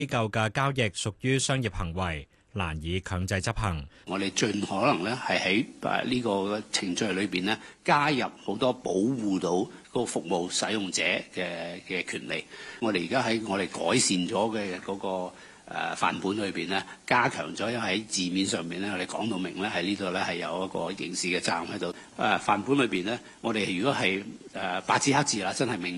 機構嘅交易屬於商業行為，難以強制執行。 我哋盡可能咧係喺呢個程序裏邊咧加入好多保護到個服務使用者嘅權利。我哋而家喺我哋改善咗嘅嗰個範本裏邊咧，加強咗，因為喺字面上面咧，我哋講到明咧喺呢度咧係有一個刑事嘅責任喺度。範本裏邊咧，我哋如果係白紙黑字啦，真係明